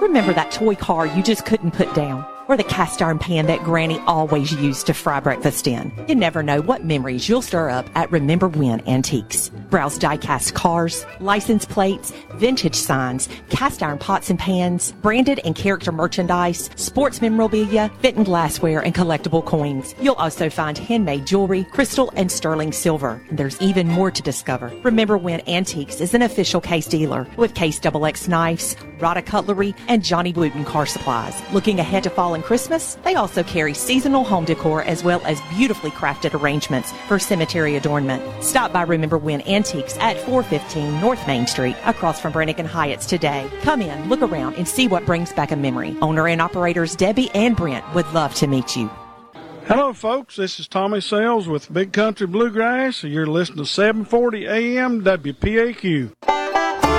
Remember that toy car you just couldn't put down? Or the cast iron pan that Granny always used to fry breakfast in. You never know what memories you'll stir up at Remember When Antiques. Browse die-cast cars, license plates, vintage signs, cast iron pots and pans, branded and character merchandise, sports memorabilia, fit and glassware, and collectible coins. You'll also find handmade jewelry, crystal, and sterling silver. And there's even more to discover. Remember When Antiques is an official Case dealer with Case XX knives, Rada cutlery, and Johnny Wooten car supplies. Looking ahead to fall and Christmas, they also carry seasonal home decor as well as beautifully crafted arrangements for cemetery adornment. Stop by Remember When Antiques at 415 North Main Street, across from Brannigan Hyatt's today. Come in, look around, and see what brings back a memory. Owner and operators Debbie and Brent would love to meet you. Hello, folks. This is Tommy Sales with Big Country Bluegrass. You're listening to 740 AM WPAQ.